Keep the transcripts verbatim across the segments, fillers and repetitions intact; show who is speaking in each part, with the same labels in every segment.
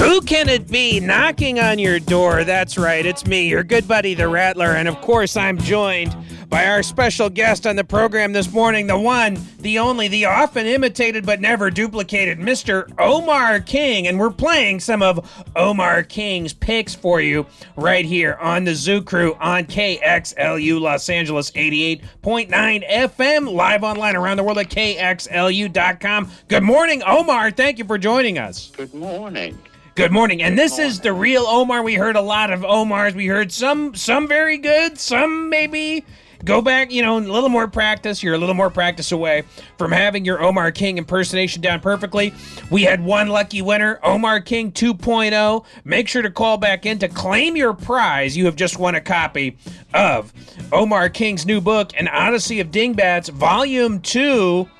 Speaker 1: Who can it be knocking on your door? That's right, it's me, your good buddy, the Rattler, and of course I'm joined by our special guest on the program this morning, the one, the only, the often imitated but never duplicated, Mister Omar King, and we're playing some of Omar King's picks for you right here on the Zoo Crew on K X L U Los Angeles eighty-eight point nine F M, live online around the world at K X L U dot com. Good morning, Omar. Thank you for joining us.
Speaker 2: Good morning.
Speaker 1: Good morning. And this is the real Omar. We heard a lot of Omars. We heard some some very good, some maybe go back, you know, a little more practice. You're a little more practice away from having your Omar King impersonation down perfectly. We had one lucky winner, Omar King two point oh. Make sure to call back in to claim your prize. You have just won a copy of Omar King's new book, An Odyssey of Dingbats, Volume two.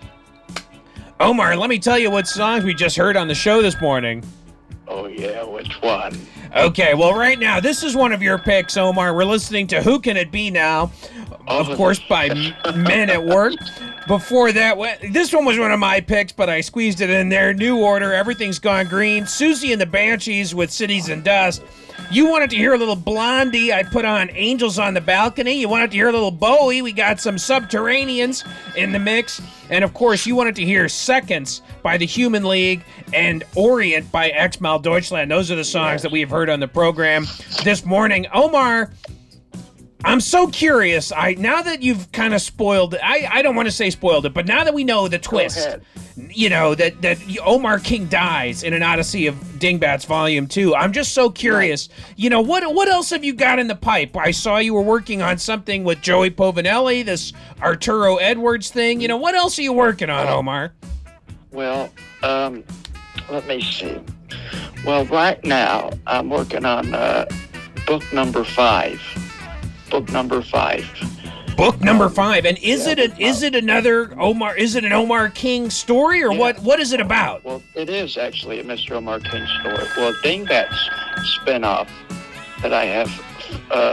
Speaker 1: Omar, let me tell you what songs we just heard on the show this morning.
Speaker 2: Oh, yeah, which one?
Speaker 1: Okay, well, right now, this is one of your picks, Omar. We're listening to Who Can It Be Now, of course, by Men at Work. Before that, this one was one of my picks, but I squeezed it in there. New Order, Everything's Gone Green, Susie and the Banshees with Cities and Dust. You wanted to hear a little Blondie, I put on Angels on the Balcony. You wanted to hear a little Bowie, we got some Subterraneans in the mix. And of course, you wanted to hear Seconds by the Human League and Orient by X-Mal Deutschland. Those are the songs that we have heard on the program this morning. Omar, I'm so curious. I now that you've kind of spoiled it, I, I don't want to say spoiled it, but now that we know the twist, you know, that, that Omar King dies in An Odyssey of Dingbats Volume two, I'm just so curious. Right. You know, what what else have you got in the pipe? I saw you were working on something with Joey Povinelli, this Arturo Edwards thing. You know, what else are you working on, Omar?
Speaker 2: Well, um, let me see. Well, right now, I'm working on uh, book number five. Book number five.
Speaker 1: Book number five, and is yeah, it a, is it another Omar? Is it an Omar King story, or yeah. what? What is it about?
Speaker 2: Well, it is actually a Mister Omar King story. Well, Dingbats spinoff that I have uh,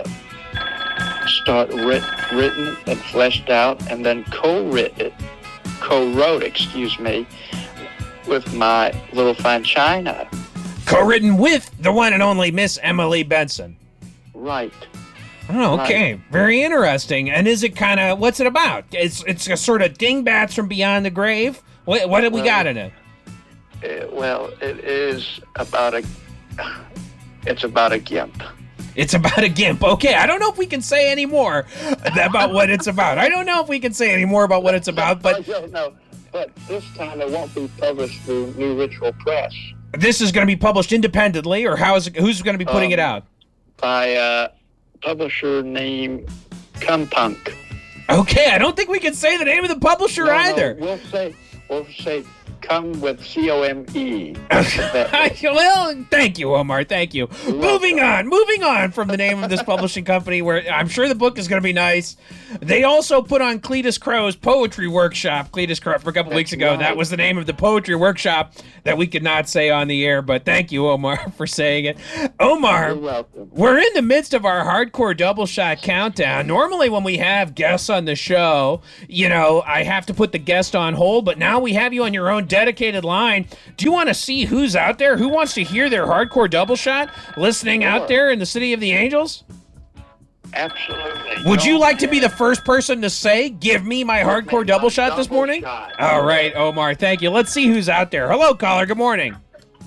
Speaker 2: start writ, written and fleshed out, and then co-written, co-wrote, excuse me, with my little friend China.
Speaker 1: Co-written with the one and only Miss Emily Benson.
Speaker 2: Right.
Speaker 1: Oh, okay. Right. Very interesting. And is it kind of, what's it about? It's it's a sort of Dingbats from beyond the grave? What, what have well, we got in it?
Speaker 2: Uh, well, it is about a, it's about a gimp.
Speaker 1: It's about a gimp. Okay, I don't know if we can say any more about what it's about. I don't know if we can say any more about what it's about, but...
Speaker 2: I don't know. But this time it won't be published through New Ritual Press.
Speaker 1: This is going to be published independently, or how is it, who's going to be putting
Speaker 2: um,
Speaker 1: it out?
Speaker 2: By, uh... publisher name Compunk.
Speaker 1: Okay, I don't think we can say the name of the publisher
Speaker 2: no,
Speaker 1: either.
Speaker 2: No, we'll say we'll say come with C O M E.
Speaker 1: Well, thank you, Omar. Thank you.
Speaker 2: You're
Speaker 1: moving
Speaker 2: welcome.
Speaker 1: on, moving on from the name of this publishing company, where I'm sure the book is going to be nice. They also put on Cletus Crow's Poetry Workshop. Cletus Crow, for a couple
Speaker 2: That's
Speaker 1: weeks ago,
Speaker 2: right.
Speaker 1: That was the name of the Poetry Workshop that we could not say on the air, but thank you, Omar, for saying it. Omar,
Speaker 2: You're welcome.
Speaker 1: We're in the midst of our hardcore double shot countdown. Normally when we have guests on the show, you know, I have to put the guest on hold, but now we have you on your own dedicated line. Do you want to see who's out there? Who wants to hear their hardcore double shot listening
Speaker 2: Sure.
Speaker 1: out there in the City of the Angels?
Speaker 2: Absolutely.
Speaker 1: Would
Speaker 2: Go
Speaker 1: you like
Speaker 2: ahead.
Speaker 1: to be the first person to say, give me my hardcore
Speaker 2: me
Speaker 1: double
Speaker 2: my
Speaker 1: shot this
Speaker 2: double
Speaker 1: morning?
Speaker 2: shot.
Speaker 1: All right, Omar, thank you. Let's see who's out there. Hello, caller. Good morning.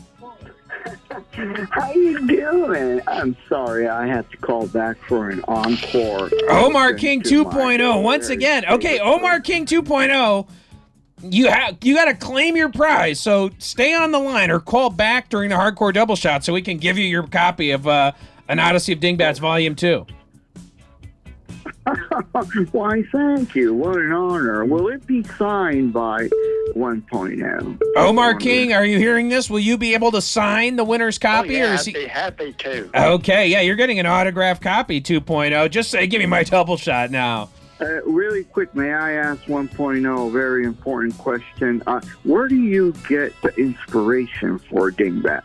Speaker 3: How you doing? I'm sorry, I had to call back for an encore.
Speaker 1: Omar King two point oh once again. Okay, Omar King two point oh. You have you got to claim your prize. So stay on the line or call back during the hardcore double shot so we can give you your copy of uh, An Odyssey of Dingbats Volume two.
Speaker 3: Why, thank you. What an honor. Will it be signed by one point oh?
Speaker 1: Omar King, are you hearing this? Will you be able to sign the winner's copy?
Speaker 2: Oh, yeah,
Speaker 1: or is
Speaker 2: I'd
Speaker 1: he...
Speaker 2: be happy to.
Speaker 1: Okay, yeah, you're getting an autographed copy two point oh. Just say, give me my double shot now.
Speaker 3: Uh, really quick, may I ask one point oh, a very important question? Uh, where do you get the inspiration for Dingbats?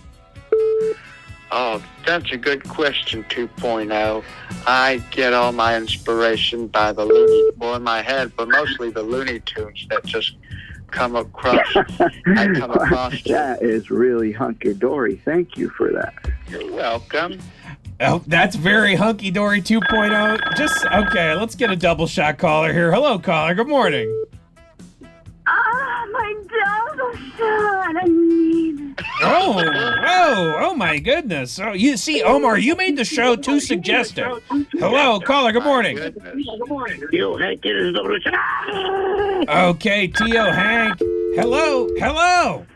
Speaker 2: Oh, that's a good question, two point oh. I get all my inspiration by the Looney, well, in my head, but mostly the Looney Tunes that just come across. I come across.
Speaker 3: That is really hunky-dory. Thank you for that.
Speaker 2: You're welcome.
Speaker 1: Oh, that's very hunky-dory two point oh. Just, okay, let's get a double shot caller here. Hello, caller. Good morning.
Speaker 4: Oh, my double shot. I need it.
Speaker 1: Oh, oh, oh my goodness. Oh, you see, Omar, you made the show too suggestive. Hello, caller. Good morning.
Speaker 3: You Hank, it is double shot.
Speaker 1: Okay, Tio Hank. Hello, hello.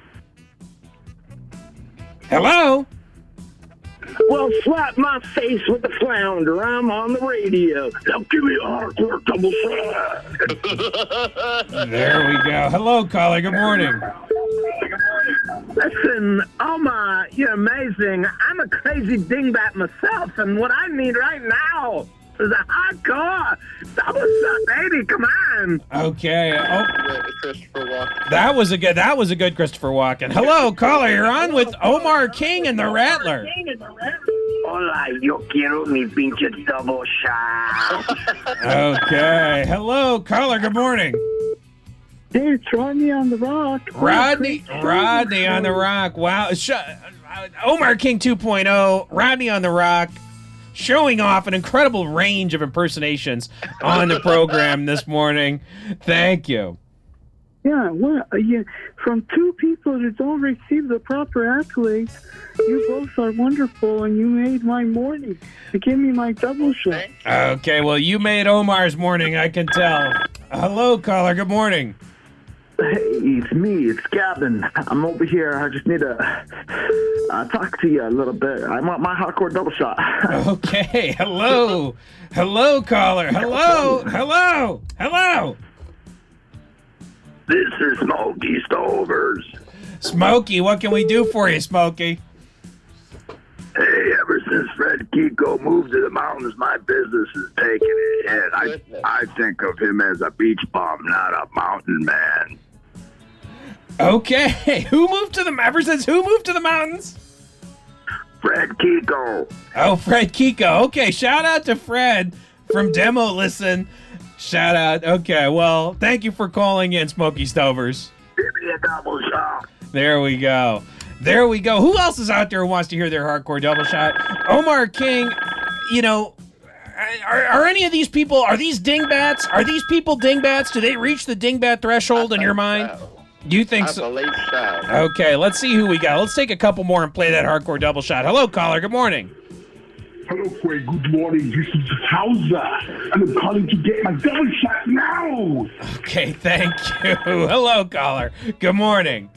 Speaker 1: Hello.
Speaker 5: Well, slap my face with the flounder. I'm on the radio. Now give me a hardcore double shot.
Speaker 1: There we go. Hello, caller. Good morning.
Speaker 5: Listen, Omar, you're amazing. I'm a crazy dingbat myself, and what I need right now is a hardcore double shot, baby. Come on.
Speaker 1: Okay. Oh,
Speaker 2: Christopher Walken.
Speaker 1: that was a good. That was a good Christopher Walken. Hello, caller. You're on with Omar King and the Rattler.
Speaker 5: Hola, yo quiero mi pinche double shot.
Speaker 1: Okay. Hello, caller. Good morning.
Speaker 3: Hey, it's Rodney on the rock.
Speaker 1: Rodney, Rodney on the rock. Wow. Sh- Omar King two point oh, Rodney on the rock, showing off an incredible range of impersonations on the program this morning. Thank you.
Speaker 3: Yeah, well, uh, yeah, from two people that don't receive the proper accolades, you both are wonderful, and you made my morning. Give me my double shot.
Speaker 1: Okay, well, you made Omar's morning, I can tell. Hello, caller. Good morning.
Speaker 5: Hey, it's me. It's Gavin. I'm over here. I just need to uh, talk to you a little bit. I want my hardcore double shot.
Speaker 1: Okay, hello. Hello, caller. Hello. Hello. Hello.
Speaker 5: This is Smokey Stovers.
Speaker 1: Smokey, what can we do for you, Smokey?
Speaker 5: Hey, ever since Fred Kiko moved to the mountains, my business is taking it. And I, I think of him as a beach bum, not a mountain man.
Speaker 1: Okay, who moved to the ever since who moved to the mountains?
Speaker 5: Fred Kiko.
Speaker 1: Oh, Fred Kiko. Okay, shout out to Fred from Demo Listen. Shout out. Okay, well, thank you for calling in, Smokey Stovers.
Speaker 5: Give me a double shot.
Speaker 1: There we go. There we go. Who else is out there who wants to hear their hardcore double shot? Omar King, you know, are, are any of these people, are these dingbats? Are these people dingbats? Do they reach the dingbat threshold in your mind?
Speaker 2: So.
Speaker 1: You think
Speaker 2: I
Speaker 1: so?
Speaker 2: believe so.
Speaker 1: Okay, let's see who we got. Let's take a couple more and play that hardcore double shot. Hello, caller. Good morning.
Speaker 6: Hello, Quay. Good morning. This is Hauser, and I'm calling to get my double shot now.
Speaker 1: Okay, thank you. Hello, caller. Good morning.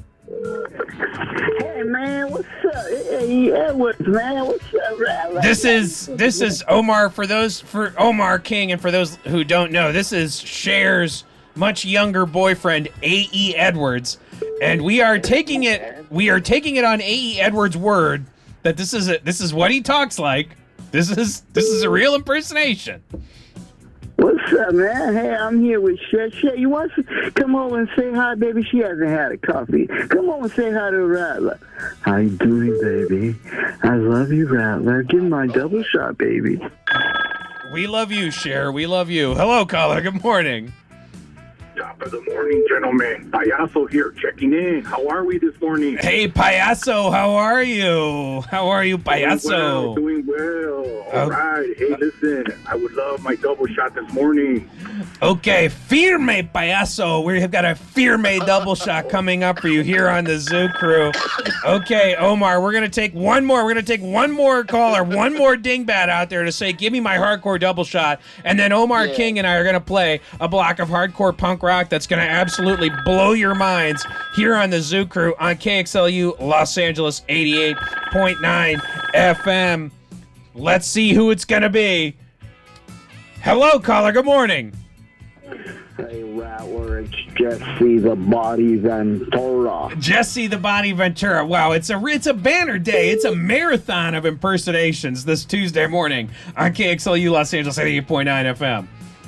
Speaker 5: Hey, man, what's up? Hey, Edwards, man, what's up? Right?
Speaker 1: This is this is Omar for those for Omar King, and for those who don't know, this is Cher's much younger boyfriend, A E. Edwards, and we are taking it we are taking it on A E. Edwards' word that this is a, this is what he talks like. This is this is a real impersonation.
Speaker 3: What's up, man? Hey, I'm here with Shay. Shay, you want to come over and say hi, baby? She hasn't had a coffee. Come over and say hi to Rattler. How you doing, baby? I love you, Rattler. Give me my double shot, baby.
Speaker 1: We love you, Cher. We love you. Hello, caller. Good morning.
Speaker 6: Top of the morning, gentlemen. Payaso here, checking in. How are we this morning?
Speaker 1: Hey, Payaso. How are you? How are you, Payaso?
Speaker 6: Doing well. Doing well. All
Speaker 1: Oh.
Speaker 6: right. Hey, listen. I would love my double shot this morning.
Speaker 1: Okay, Firme Payaso. We have got a Firme double shot coming up for you here on the Zoo Crew. Okay, Omar, we're going to take one more. We're going to take one more caller, one more dingbat out there to say, give me my hardcore double shot. And then Omar
Speaker 2: Yeah.
Speaker 1: King and I are going to play a block of hardcore punk rock that's going to absolutely blow your minds here on the Zoo Crew on K X L U Los Angeles eighty-eight point nine F M. Let's see who it's going to be. Hello, caller. Good morning.
Speaker 3: Hey, Rattler, it's Jesse the Body Ventura.
Speaker 1: Jesse the Body Ventura. Wow, it's a it's a banner day. It's a marathon of impersonations this Tuesday morning on K X L U Los Angeles eighty-eight point nine F M.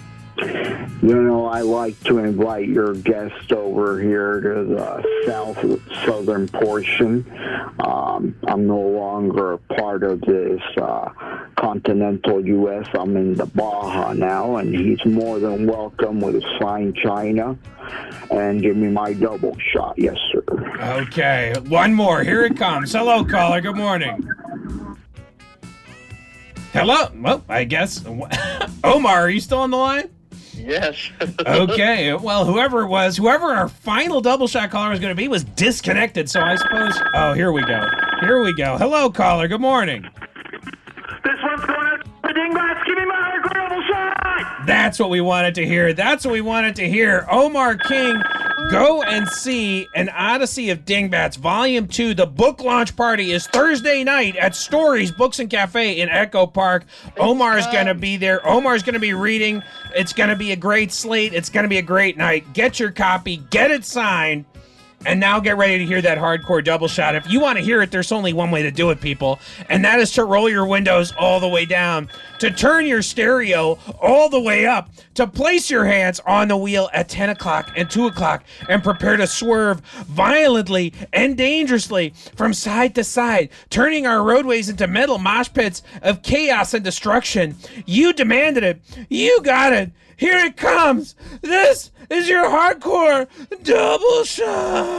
Speaker 3: You know, I like to invite your guest over here to the south southern portion. Um, I'm no longer a part of this uh, continental U S. I'm in the Baja now, and he's more than welcome with his fine china. And give me my double shot. Yes, sir.
Speaker 1: Okay, one more. Here it comes. Hello, caller. Good morning. Hello. Well, I guess. Omar, are you still on the line?
Speaker 2: Yes.
Speaker 1: Okay. Well, whoever it was, whoever our final double shot caller was going to be was disconnected. So I suppose. Oh, here we go. Here we go. Hello, caller. Good morning.
Speaker 7: This one's going out to Dingbats. Give me my hardcore double shot.
Speaker 1: That's what we wanted to hear. That's what we wanted to hear. Omar King, go and see An Odyssey of Dingbats, Volume two. The book launch party is Thursday night at Stories Books and Cafe in Echo Park. Omar's going to be there. Omar's going to be reading. It's going to be a great slate. It's going to be a great night. Get your copy. Get it signed. And now get ready to hear that hardcore double shot. If you want to hear it, there's only one way to do it, people. And that is to roll your windows all the way down, to turn your stereo all the way up, to place your hands on the wheel at ten o'clock and two o'clock and prepare to swerve violently and dangerously from side to side, turning our roadways into metal mosh pits of chaos and destruction. You demanded it. You got it. Here it comes. This is your hardcore double shot.